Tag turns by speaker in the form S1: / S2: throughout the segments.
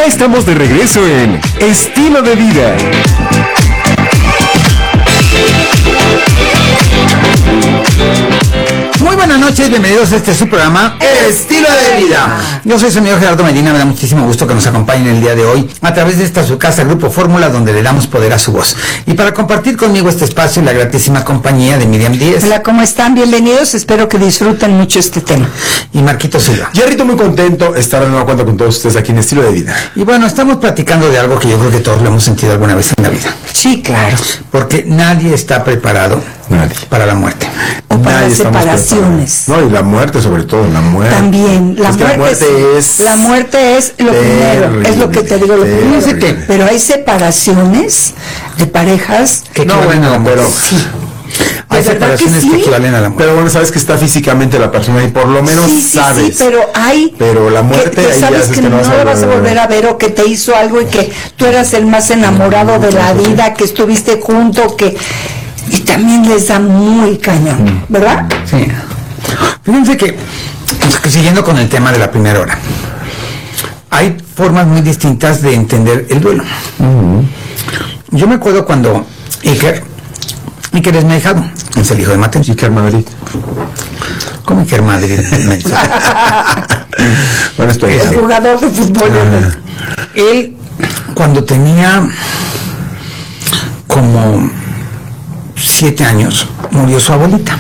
S1: Ya estamos de regreso en Estilo de Vida.
S2: Muy buenas noches, bienvenidos a su programa Estilo de Vida. Yo soy su amigo Gerardo Medina, me da muchísimo gusto que nos acompañen el día de hoy a través de esta su casa Grupo Fórmula, donde le damos poder a su voz. Y para compartir conmigo este espacio, la gratísima compañía de Miriam Díez.
S3: Hola, ¿cómo están? Bienvenidos, espero que disfruten mucho este tema.
S2: Y Marquito Silva.
S4: Jerrito, muy contento de estar de nueva cuenta con todos ustedes aquí en Estilo de Vida.
S2: Y bueno, estamos platicando de algo que yo creo que todos lo hemos sentido alguna vez en la vida.
S3: Sí, claro.
S2: Porque nadie está preparado para la muerte.
S3: O para las separaciones.
S4: No, y la muerte sobre todo, la muerte.
S3: También, la muerte es lo primero, es lo que te digo, lo primero. Pero hay separaciones de parejas
S2: que equivalen a la muerte.
S3: Sí.
S2: Hay separaciones que equivalen a la muerte.
S4: Pero bueno, sabes que está físicamente la persona y por lo menos sabes.
S3: Sí, pero
S4: la muerte
S3: que sabes que no la vas a volver a ver, o que te hizo algo y que tú eras el más enamorado de la vida, que estuviste junto, y también les da muy cañón, ¿verdad?
S2: Sí. Fíjense que, siguiendo con el tema de la primera hora, hay formas muy distintas de entender el duelo. Yo me acuerdo cuando Iker es mi hijado, es el hijo de Mateo.
S4: Iker Madrid.
S2: ¿Cómo Iker Madrid?
S4: Bueno,
S3: el jugador de fútbol.
S2: Él, cuando tenía como 7 años, murió su abuelita.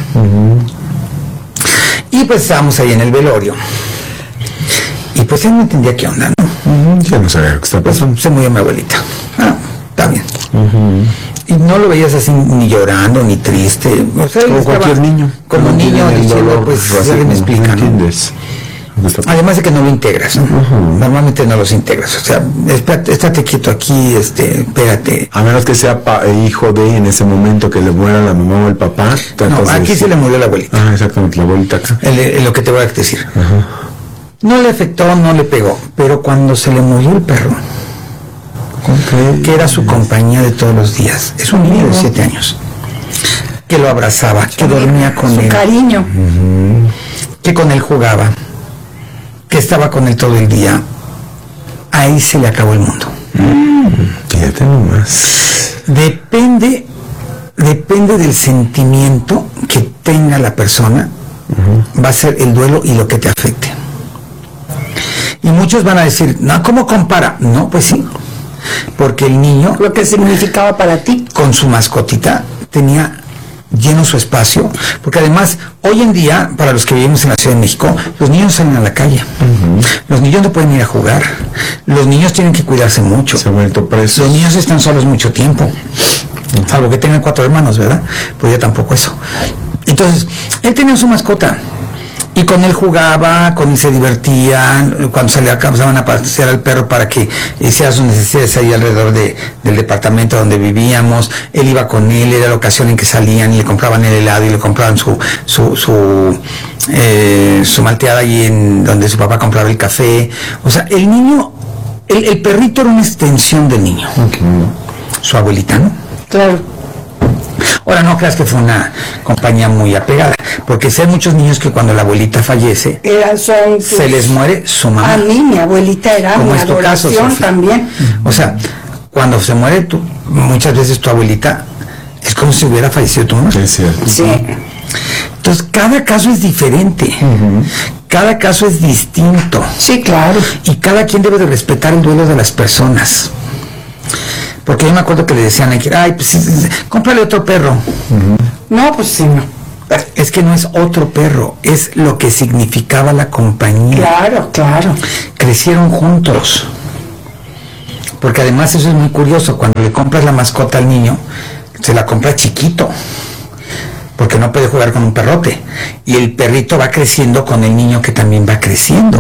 S2: Y pues estábamos ahí en el velorio. Y pues él no entendía qué onda, ¿no?
S4: Ya no sabía qué está pasando.
S2: Se murió mi abuelita. Está bien. Y no lo veías así ni llorando, ni triste. O sea,
S4: como cualquier niño.
S2: Como niño diciendo, pues, alguien me explica, ¿no? Además de que no lo integras, ¿no? Normalmente no los integras. O sea, estate quieto aquí, espérate.
S4: A menos que sea hijo de, en ese momento, que le muera la mamá o el papá.
S2: No, aquí se le murió la abuelita.
S4: Exactamente, la abuelita acá.
S2: Lo que te voy a decir. No le afectó, no le pegó, pero cuando se le murió el perro, que era su compañía de todos los días, es un niño de 7 años, que lo abrazaba, que dormía con él,
S3: cariño,
S2: que con él jugaba, que estaba con él todo el día, ahí se le acabó el mundo.
S4: Fíjate nomás.
S2: Depende del sentimiento que tenga la persona, va a ser el duelo y lo que te afecte. Y muchos van a decir, no, ¿cómo compara? No, pues sí, porque el niño,
S3: lo que significaba para ti,
S2: con su mascotita, tenía lleno su espacio, porque además, hoy en día, para los que vivimos en la Ciudad de México, los niños salen a la calle, los niños no pueden ir a jugar, los niños tienen que cuidarse mucho,
S4: se han vuelto presos.
S2: Los niños están solos mucho tiempo, salvo que tengan 4 hermanos, ¿verdad? Pues ya tampoco eso. Entonces, él tenía su mascota, y con él jugaba, con él se divertía, cuando sacaban a pasear al perro para que hiciera sus necesidades ahí alrededor del departamento donde vivíamos, él iba con él, era la ocasión en que salían y le compraban el helado y le compraban su malteada ahí en donde su papá compraba el café. O sea, el niño, el perrito era una extensión del niño. Su abuelita, ¿no?
S3: Claro.
S2: Ahora, no creas que fue una compañía muy apegada, porque sé muchos niños que cuando la abuelita fallece, se les muere su mamá.
S3: A mí, mi abuelita era
S2: como
S3: mi
S2: es tu caso,
S3: adoración también.
S2: O sea, cuando se muere muchas veces tu abuelita, es como si hubiera fallecido tu mamá.
S4: Sí.
S2: Entonces, cada caso es diferente. Cada caso es distinto.
S3: Sí, claro.
S2: Y cada quien debe de respetar el duelo de las personas. Porque yo me acuerdo que le decían a Iker, ay, pues cómprale otro perro.
S3: No, pues sí, no.
S2: Es que no es otro perro, es lo que significaba la compañía.
S3: Claro.
S2: Crecieron juntos. Porque además eso es muy curioso, cuando le compras la mascota al niño, se la compra chiquito, porque no puede jugar con un perrote. Y el perrito va creciendo con el niño que también va creciendo.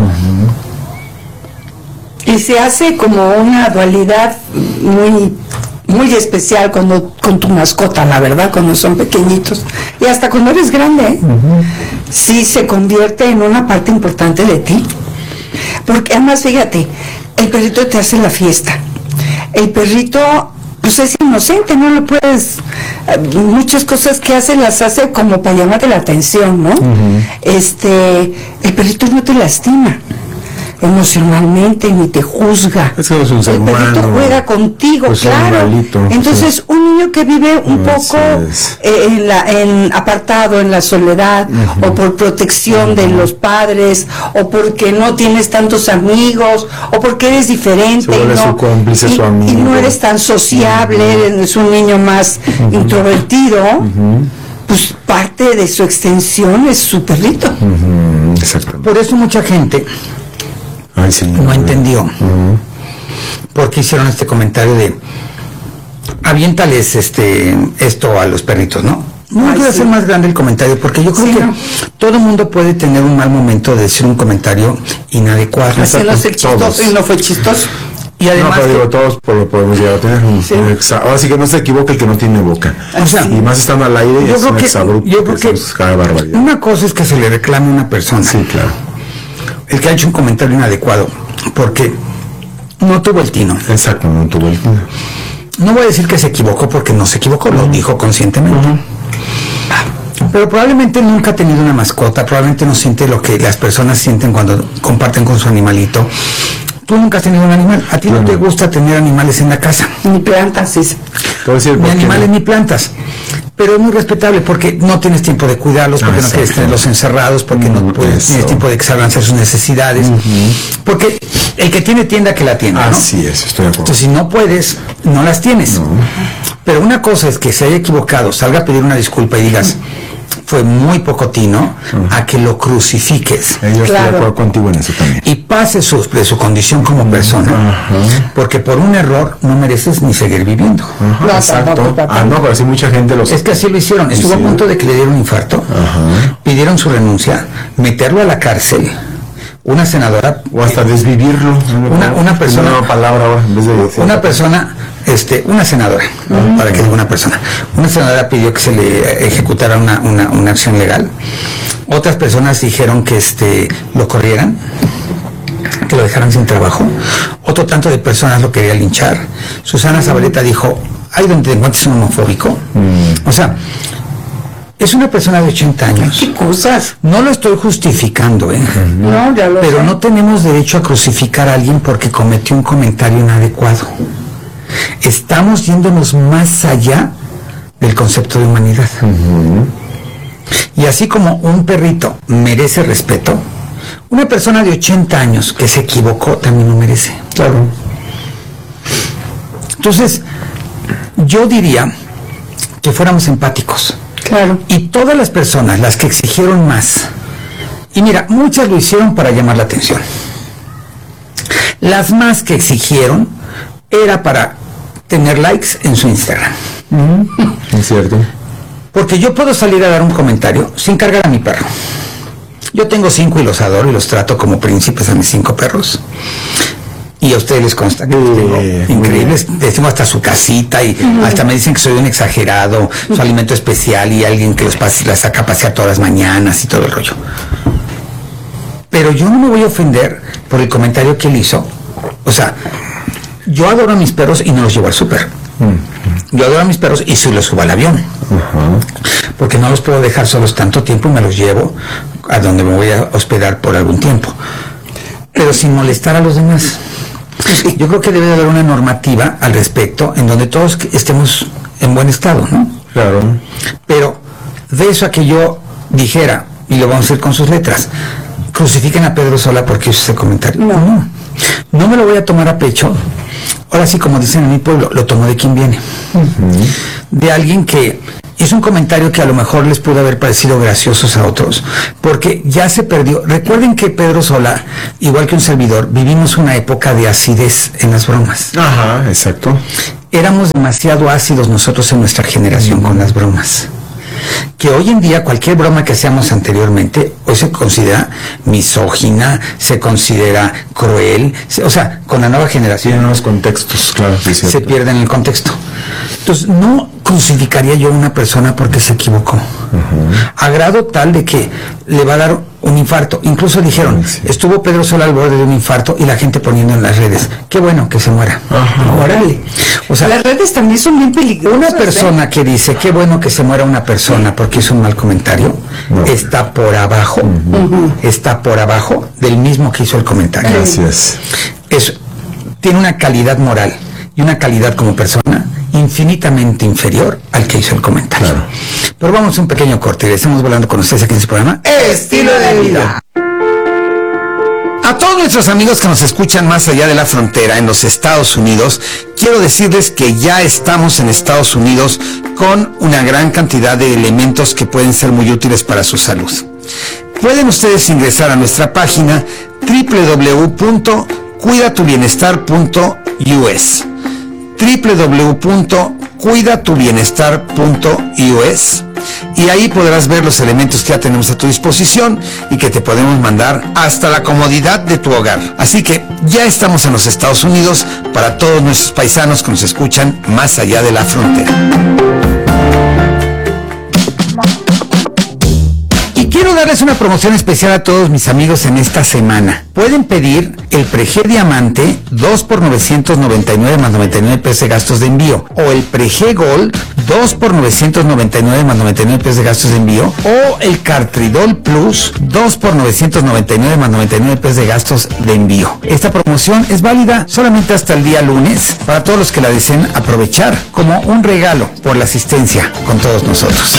S3: Y se hace como una dualidad muy especial con tu mascota, la verdad, cuando son pequeñitos. Y hasta cuando eres grande, sí se convierte en una parte importante de ti. Porque además, fíjate, el perrito te hace la fiesta. El perrito, pues es inocente, no lo puedes... muchas cosas que hace, las hace como para llamarte la atención, ¿no? El perrito no te lastima. emocionalmente ni te juzga.
S4: Es que no es un ser
S3: el perrito
S4: humano,
S3: juega contigo,
S4: pues, un
S3: claro.
S4: animalito,
S3: Entonces,
S4: sí.
S3: un niño que vive un
S4: Así
S3: poco
S4: es.
S3: en apartado, en la soledad, o por protección de los padres, o porque no tienes tantos amigos, o porque eres diferente
S4: Se vuelve su cómplice, su amigo.
S3: y no eres tan sociable, eres un niño más introvertido, pues parte de su extensión es su perrito.
S4: Exactamente.
S2: Por eso mucha gente
S4: Ay, sí.
S2: no entendió por qué hicieron este comentario de aviéntales esto a los perritos, ¿no? No
S3: Ay,
S2: quiero
S3: sí.
S2: hacer más grande el comentario porque yo creo
S3: Sí,
S2: que
S3: no.
S2: todo mundo puede tener un mal momento de decir un comentario inadecuado.
S3: Así no es el chistoso
S4: Todos.
S3: y no fue chistoso.
S2: Y además,
S4: no, pero digo, todos lo podemos llegar a tener.
S3: Sí.
S4: Ahora sí que no se equivoca el que no tiene boca.
S2: O sea,
S4: y más estando al aire,
S2: yo
S4: es
S2: creo
S4: un
S2: que-
S4: exabrupto.
S2: yo creo que-
S4: Es cada barbaridad.
S2: una cosa es que se le reclame a una persona,
S4: Sí, claro.
S2: el que ha hecho un comentario inadecuado, porque no tuvo el tino.
S4: Exacto, no tuvo el...
S2: No voy a decir que se equivocó porque no se equivocó, lo dijo conscientemente. Pero probablemente nunca ha tenido una mascota, probablemente no siente lo que las personas sienten cuando comparten con su animalito. Tú nunca has tenido un animal, a ti no te gusta tener animales en la casa,
S3: Ni plantas, sí.
S4: Te voy a decir
S2: ni
S4: por qué
S2: animales
S4: no.
S2: ni plantas. Pero es muy respetable porque no tienes tiempo de cuidarlos, porque no
S4: Exacto.
S2: quieres tenerlos encerrados, porque no puedes,
S4: Eso.
S2: tienes tiempo de que salgan a hacer sus necesidades. Porque el que tiene tienda, que la tienda, ¿no?
S4: Así es, estoy de acuerdo.
S2: Entonces, si no puedes, no las tienes. Pero una cosa es que se haya equivocado, salga a pedir una disculpa y digas, fue muy poco tino, a que lo crucifiques
S4: Yo estoy de
S3: Claro.
S4: acuerdo contigo en eso también.
S2: y pase de su condición como persona. Porque por un error no mereces ni seguir viviendo.
S4: Ajá,
S3: No,
S4: exacto.
S3: tampoco, tampoco.
S4: Ah, no, pero sí mucha gente lo
S2: Es que así lo hicieron. Estuvo
S4: Sí.
S2: a punto de que le diera un infarto. Pidieron su renuncia, meterlo a la cárcel. Una senadora,
S4: O hasta desvivirlo.
S2: Una persona-
S4: Una palabra ahora, en vez de decir.
S2: una persona, una senadora, para que diga una persona, una senadora pidió que se le ejecutara una acción legal. Otras personas dijeron que lo corrieran, que lo dejaran sin trabajo. Otro tanto de personas lo quería linchar. Susana Zabaleta dijo, ay, donde te encuentres un homofóbico. O sea, es una persona de 80 años.
S3: ¿Qué cosas?
S2: No lo estoy justificando,
S3: No, ya lo
S2: pero
S3: sé.
S2: no tenemos derecho a crucificar a alguien porque cometió un comentario inadecuado. Estamos yéndonos más allá del concepto de humanidad. Y así como un perrito merece respeto, una persona de 80 años que se equivocó también lo merece.
S4: Claro.
S2: Entonces, yo diría que fuéramos empáticos.
S3: Claro.
S2: Y todas las personas, las que exigieron más, y mira, muchas lo hicieron para llamar la atención. Las más que exigieron era para tener likes en su Instagram.
S4: Es cierto.
S2: Porque yo puedo salir a dar un comentario sin cargar a mi perro. Yo tengo 5 y los adoro y los trato como príncipes a mis 5 perros. Y a ustedes les consta que los tengo increíbles. Les tengo hasta su casita y hasta me dicen que soy un exagerado, su alimento especial y alguien que las saca a pasear todas las mañanas y todo el rollo. Pero yo no me voy a ofender por el comentario que él hizo. O sea, yo adoro a mis perros y no los llevo al súper. Yo adoro a mis perros y sí los subo al avión. Porque no los puedo dejar solos tanto tiempo y me los llevo a donde me voy a hospedar por algún tiempo. Pero sin molestar a los demás. Yo creo que debe de haber una normativa al respecto en donde todos estemos en buen estado, ¿no?
S4: Claro.
S2: Pero de eso a que yo dijera, y lo vamos a hacer con sus letras, crucifiquen a Pedro Sola porque hizo ese comentario. No me lo voy a tomar a pecho. Ahora sí, como dicen en mi pueblo, lo tomo de quien viene. De alguien que hizo un comentario que a lo mejor les pudo haber parecido graciosos a otros, porque ya se perdió. Recuerden que Pedro Sola, igual que un servidor, vivimos una época de acidez en las bromas.
S4: Ajá, exacto.
S2: Éramos demasiado ácidos nosotros en nuestra generación con las bromas. Que hoy en día cualquier broma que hacíamos anteriormente hoy se considera misógina, se considera cruel, o sea, con la nueva generación
S4: Tiene nuevos contextos, claro. Sí,
S2: se
S4: cierto.
S2: pierde en el contexto. Entonces, no crucificaría yo a una persona porque se equivocó. A grado tal de que le va a dar un infarto. Incluso dijeron, estuvo Pedro Sola al borde de un infarto y la gente poniendo en las redes, qué bueno que se muera. Órale. O sea,
S3: las redes también son bien peligrosas.
S2: una persona que dice, qué bueno que se muera una persona porque hizo un mal comentario, está por abajo, está por abajo del mismo que hizo el comentario.
S4: Gracias.
S2: Tiene una calidad moral y una calidad como persona infinitamente inferior al que hizo el comentario. Claro. Pero vamos a un pequeño corte y estamos volando con ustedes aquí en este programa
S3: Estilo de Vida.
S2: A todos nuestros amigos que nos escuchan más allá de la frontera, en los Estados Unidos, quiero decirles que ya estamos en Estados Unidos con una gran cantidad de elementos que pueden ser muy útiles para su salud. Pueden ustedes ingresar a nuestra página www.cuidatubienestar.us www.cuidatubienestar.us y ahí podrás ver los elementos que ya tenemos a tu disposición y que te podemos mandar hasta la comodidad de tu hogar. Así que ya estamos en los Estados Unidos para todos nuestros paisanos que nos escuchan más allá de la frontera. Quiero darles una promoción especial a todos mis amigos en esta semana. Pueden pedir el Prege Diamante 2 por 999 más 99 pesos de gastos de envío, o el Prege Gold 2 por 999 más 99 pesos de gastos de envío, o el Cartridol Plus 2 por 999 más 99 pesos de gastos de envío. Esta promoción es válida solamente hasta el día lunes para todos los que la deseen aprovechar como un regalo por la asistencia con todos nosotros.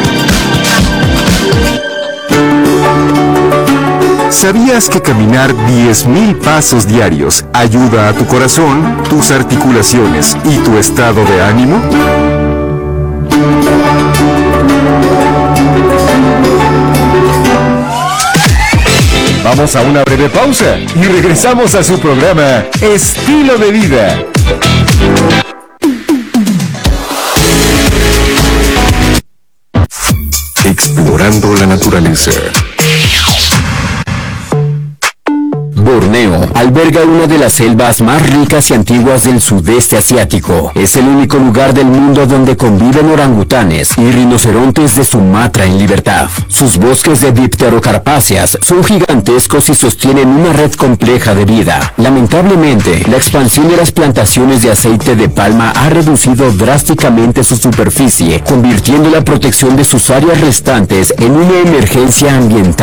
S1: ¿Sabías que caminar 10,000 pasos diarios ayuda a tu corazón, tus articulaciones y tu estado de ánimo? Vamos a una breve pausa y regresamos a su programa Estilo de Vida. Explorando la naturaleza.
S5: Borneo alberga una de las selvas más ricas y antiguas del sudeste asiático. Es el único lugar del mundo donde conviven orangutanes y rinocerontes de Sumatra en libertad. Sus bosques de dipterocarpáceas son gigantescos y sostienen una red compleja de vida. Lamentablemente, la expansión de las plantaciones de aceite de palma ha reducido drásticamente su superficie, convirtiendo la protección de sus áreas restantes en una emergencia ambiental